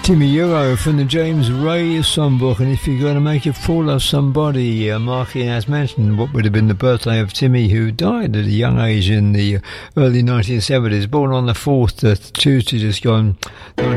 Timmy Euro from the James Ray songbook, and if you're going to make it fall off somebody, marking, as mentioned, what would have been the birthday of Timmy, who died at a young age in the early 1970s, born on the 4th, Tuesday just gone.